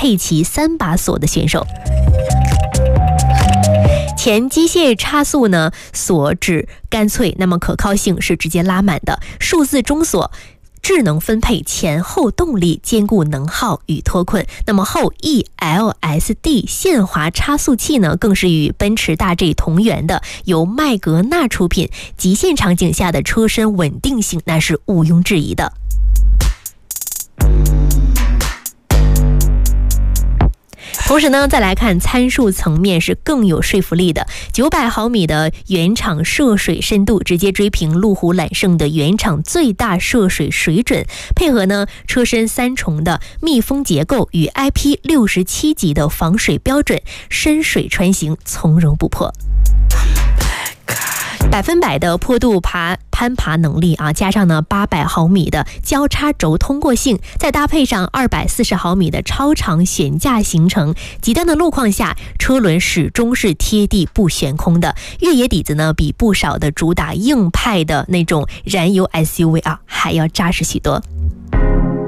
配齐3把锁的选手。前机械差速呢，锁指干脆，那么可靠性是直接拉满的。数字中锁智能分配前后动力，兼顾能耗与脱困。那么后 ELSD 限滑差速器呢，更是与奔驰大 G 同源的，由麦格纳出品，极限场景下的车身稳定性那是毋庸置疑的。同时呢，再来看参数层面是更有说服力的，900毫米的原厂涉水深度，直接追平路虎揽胜的原厂最大涉水水准，配合呢车身3重的密封结构与 IP67级的防水标准，深水穿行从容不迫。100%的坡度攀爬能力啊，加上呢800毫米的交叉轴通过性，再搭配上240毫米的超长悬架行程，极端的路况下，车轮始终是贴地不悬空的。越野底子呢，比不少的主打硬派的那种燃油 SUV 啊还要扎实许多。